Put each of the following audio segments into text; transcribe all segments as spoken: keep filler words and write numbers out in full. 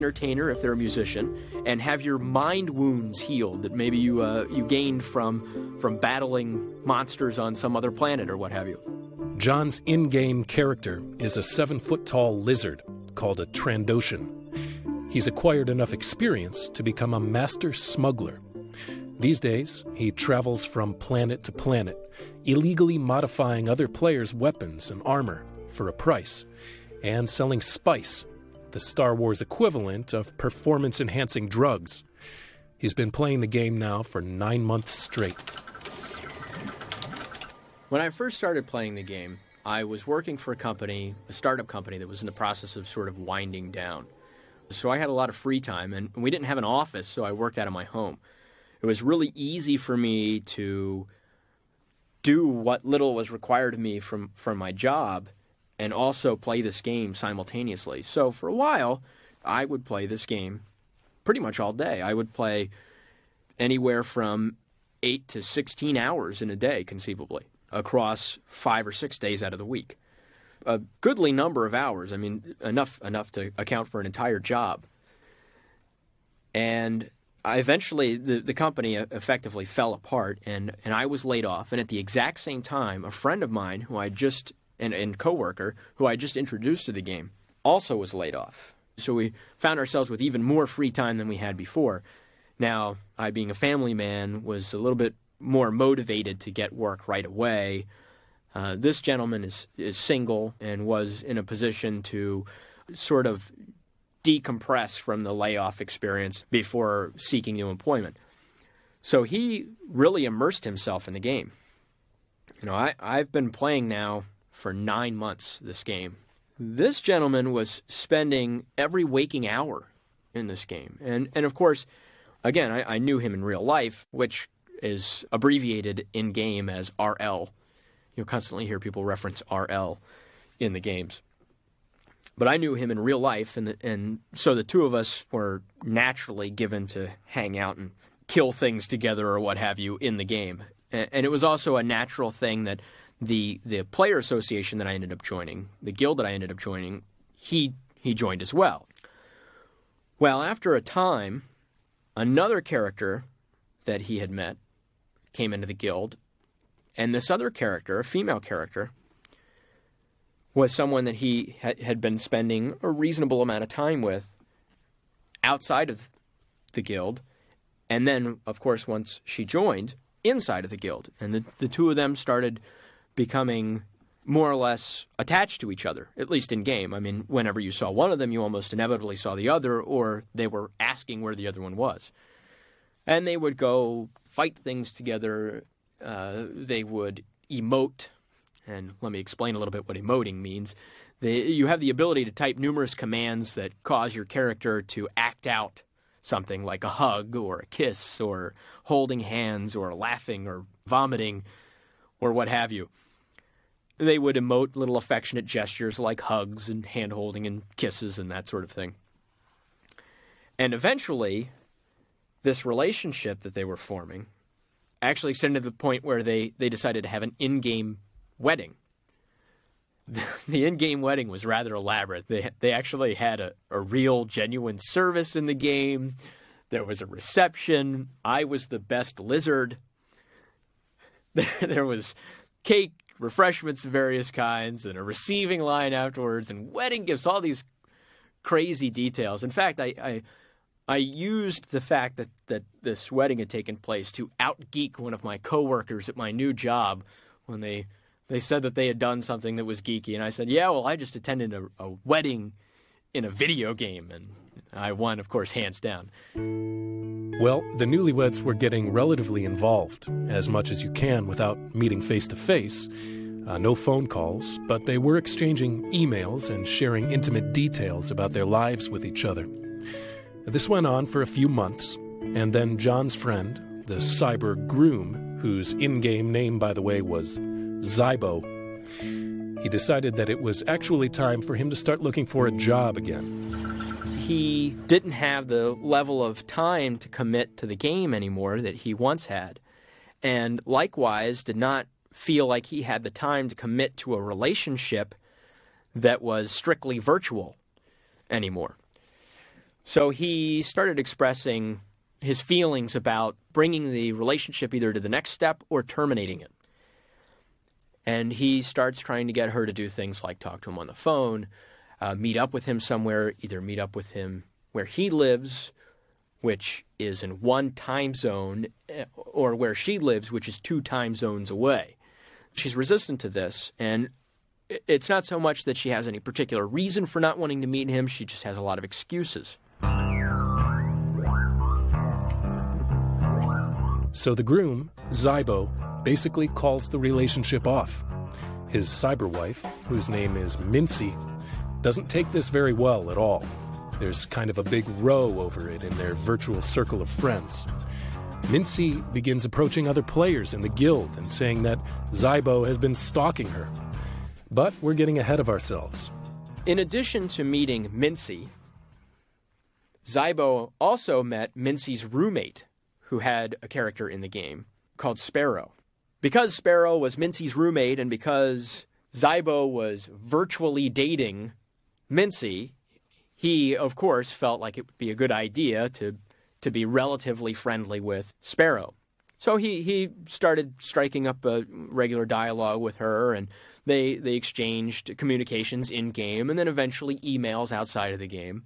entertainer if they're a musician, and have your mind wounds healed that maybe you uh, you gained from from battling monsters on some other planet or what have you. John's in-game character is a seven-foot-tall lizard called a Trandoshan. He's acquired enough experience to become a master smuggler. These days, he travels from planet to planet, illegally modifying other players' weapons and armor for a price, and selling spice, the Star Wars equivalent of performance-enhancing drugs. He's been playing the game now for nine months straight. When I first started playing the game, I was working for a company, a startup company that was in the process of sort of winding down. So I had a lot of free time, and we didn't have an office, so I worked out of my home. It was really easy for me to do what little was required of me from, from my job and also play this game simultaneously. So for a while, I would play this game pretty much all day. I would play anywhere from eight to sixteen hours in a day, conceivably, across five or six days out of the week. A goodly number of hours. I mean, enough enough to account for an entire job. And I eventually, the, the company effectively fell apart, and, and I was laid off. And at the exact same time, a friend of mine, who I just, and, and coworker, who I just introduced to the game, also was laid off. So we found ourselves with even more free time than we had before. Now, I, being a family man, was a little bit more motivated to get work right away. Uh, this gentleman is, is single and was in a position to sort of decompress from the layoff experience before seeking new employment. So he really immersed himself in the game. You know, I, I've been playing now for nine months, this game. This gentleman was spending every waking hour in this game. And, and of course, again, I, I knew him in real life, which is abbreviated in-game as R L. You'll constantly hear people reference R L in the games. But I knew him in real life, and and so the two of us were naturally given to hang out and kill things together or what have you in the game. And, and it was also a natural thing that the the player association that I ended up joining, the guild that I ended up joining, he he joined as well. Well, after a time, another character that he had met came into the guild, and this other character, a female character, was someone that he had, had been spending a reasonable amount of time with outside of the guild, and then, of course, once she joined, inside of the guild. And the, the two of them started becoming more or less attached to each other, at least in game. I mean, whenever you saw one of them, you almost inevitably saw the other, or they were asking where the other one was. And they would go fight things together. Uh, they would emote. And let me explain a little bit what emoting means. They, you have the ability to type numerous commands that cause your character to act out something like a hug or a kiss or holding hands or laughing or vomiting or what have you. They would emote little affectionate gestures like hugs and hand-holding and kisses and that sort of thing. And eventually, this relationship that they were forming actually extended to the point where they, they decided to have an in-game wedding. The in-game wedding was rather elaborate. They they actually had a, a real, genuine service in the game. There was a reception. I was the best lizard. There, there was cake, refreshments of various kinds, and a receiving line afterwards, and wedding gifts, all these crazy details. In fact, I I, I used the fact that, that this wedding had taken place to out-geek one of my coworkers at my new job when they... They said that they had done something that was geeky, and I said, yeah, well, I just attended a, a wedding in a video game, and I won, of course, hands down. Well, the newlyweds were getting relatively involved, as much as you can without meeting face-to-face. Uh, no phone calls, but they were exchanging emails and sharing intimate details about their lives with each other. This went on for a few months, and then John's friend, the cyber groom, whose in-game name, by the way, was Zybo, he decided that it was actually time for him to start looking for a job again. He didn't have the level of time to commit to the game anymore that he once had, and likewise did not feel like he had the time to commit to a relationship that was strictly virtual anymore. So he started expressing his feelings about bringing the relationship either to the next step or terminating it. And he starts trying to get her to do things like talk to him on the phone, uh, meet up with him somewhere, either meet up with him where he lives, which is in one time zone, or where she lives, which is two time zones away. She's resistant to this, and it's not so much that she has any particular reason for not wanting to meet him, she just has a lot of excuses. So the groom, Zybo, basically calls the relationship off. His cyber wife, whose name is Mincy, doesn't take this very well at all. There's kind of a big row over it in their virtual circle of friends. Mincy begins approaching other players in the guild and saying that Zybo has been stalking her. But we're getting ahead of ourselves. In addition to meeting Mincy, Zybo also met Mincy's roommate, who had a character in the game called Sparrow. Because Sparrow was Mincy's roommate and because Zybo was virtually dating Mincy, he, of course, felt like it would be a good idea to, to be relatively friendly with Sparrow. So he, he started striking up a regular dialogue with her, and they, they exchanged communications in-game and then eventually emails outside of the game.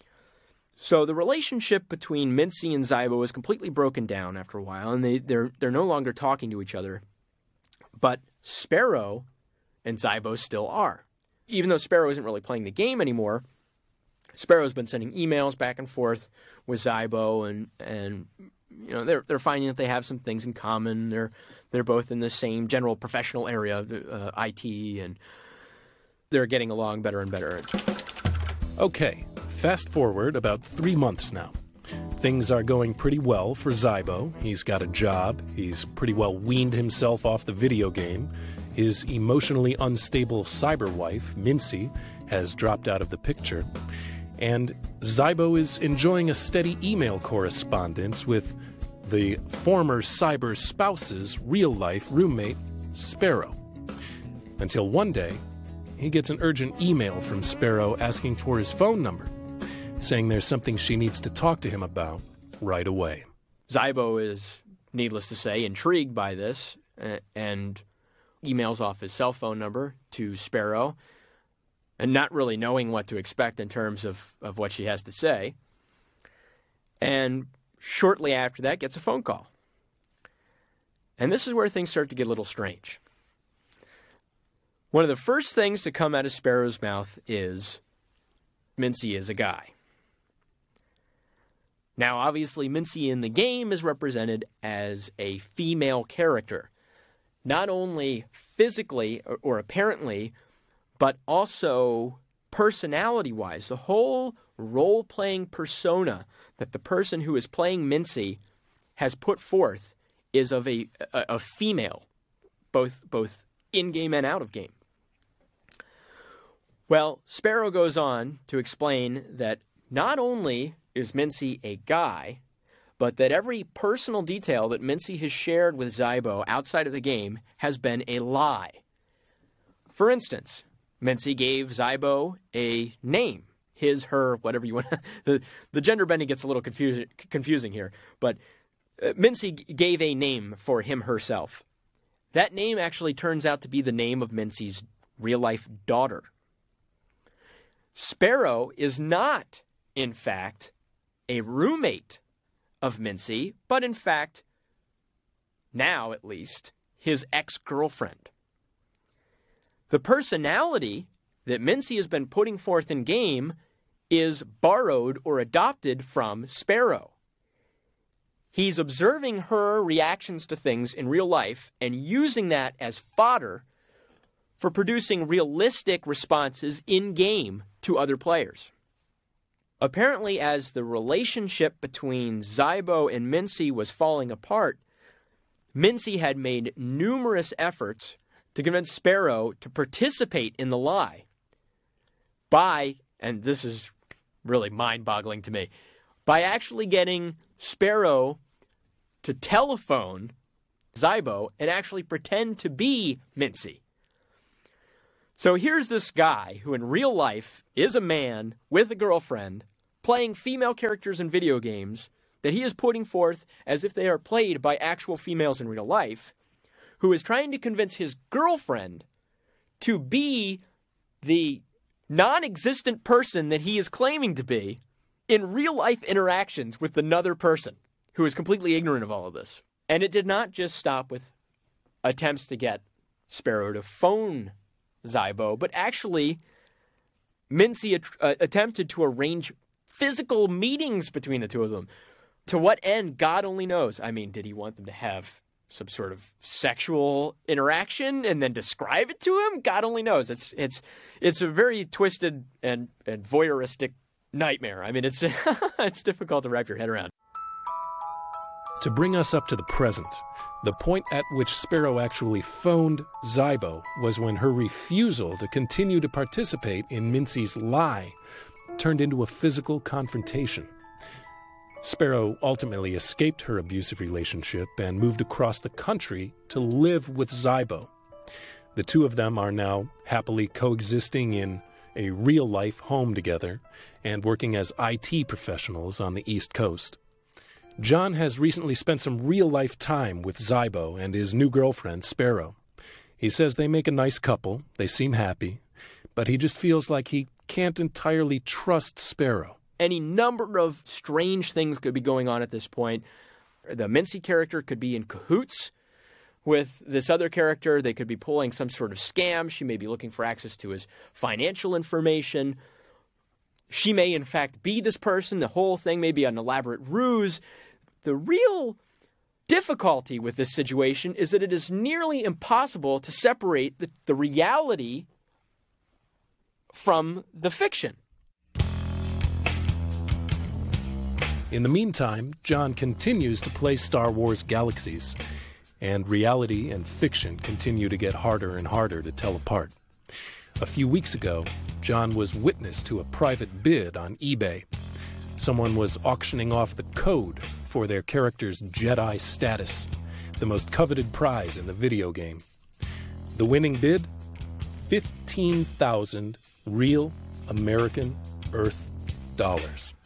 So the relationship between Mincy and Zybo is completely broken down after a while, and they, they're they're no longer talking to each other. But Sparrow and Zybo still are. Even though Sparrow isn't really playing the game anymore, Sparrow's been sending emails back and forth with Zybo, and and you know they're they're finding that they have some things in common. They're they're both in the same general professional area, uh, I T, and they're getting along better and better. Okay. Fast forward about three months now. Things are going pretty well for Zybo. He's got a job. He's pretty well weaned himself off the video game. His emotionally unstable cyber wife, Mincy, has dropped out of the picture. And Zybo is enjoying a steady email correspondence with the former cyber spouse's real-life roommate, Sparrow. Until one day, he gets an urgent email from Sparrow asking for his phone number, saying there's something she needs to talk to him about right away. Zybo is, needless to say, intrigued by this and emails off his cell phone number to Sparrow, and not really knowing what to expect in terms of, of what she has to say. And shortly after that, gets a phone call. And this is where things start to get a little strange. One of the first things to come out of Sparrow's mouth is, Mincy is a guy. Now, obviously, Mincy in the game is represented as a female character, not only physically or, or apparently, but also personality-wise. The whole role-playing persona that the person who is playing Mincy has put forth is of a, a, a female, both both in-game and out-of-game. Well, Sparrow goes on to explain that not only is Mincy a guy, but that every personal detail that Mincy has shared with Zybo outside of the game has been a lie. For instance, Mincy gave Zybo a name, his, her, whatever you want. the, the gender bending gets a little confusing, confusing here, but uh, Mincy gave a name for him herself. That name actually turns out to be the name of Mincy's real-life daughter. Sparrow is not, in fact, a roommate of Mincy, but in fact, now at least, his ex-girlfriend. The personality that Mincy has been putting forth in game is borrowed or adopted from Sparrow. He's observing her reactions to things in real life and using that as fodder for producing realistic responses in-game to other players. Apparently, as the relationship between Zybo and Mincy was falling apart, Mincy had made numerous efforts to convince Sparrow to participate in the lie by, and this is really mind-boggling to me, by actually getting Sparrow to telephone Zybo and actually pretend to be Mincy. So here's this guy who in real life is a man with a girlfriend playing female characters in video games that he is putting forth as if they are played by actual females in real life, who is trying to convince his girlfriend to be the non-existent person that he is claiming to be in real-life interactions with another person who is completely ignorant of all of this. And it did not just stop with attempts to get Sparrow to phone Zybo, but actually Mincy at- uh, attempted to arrange physical meetings between the two of them. To what end, God only knows. I mean, did he want them to have some sort of sexual interaction and then describe it to him? God only knows. It's it's it's a very twisted and, and voyeuristic nightmare. I mean, it's it's difficult to wrap your head around. To bring us up to the present, the point at which Sparrow actually phoned Zybo was when her refusal to continue to participate in Mincy's lie turned into a physical confrontation. Sparrow ultimately escaped her abusive relationship and moved across the country to live with Zybo. The two of them are now happily coexisting in a real-life home together and working as I T professionals on the East Coast. John has recently spent some real-life time with Zybo and his new girlfriend, Sparrow. He says they make a nice couple, they seem happy, but he just feels like he can't entirely trust Sparrow. Any number of strange things could be going on at this point. The Mincy character could be in cahoots with this other character. They could be pulling some sort of scam. She may be looking for access to his financial information. She may, in fact, be this person. The whole thing may be an elaborate ruse. The real difficulty with this situation is that it is nearly impossible to separate the, the reality from the fiction. In the meantime, John continues to play Star Wars Galaxies, and reality and fiction continue to get harder and harder to tell apart. A few weeks ago, John was witness to a private bid on eBay. Someone was auctioning off the code for their character's Jedi status, the most coveted prize in the video game. The winning bid? fifteen thousand real American Earth dollars.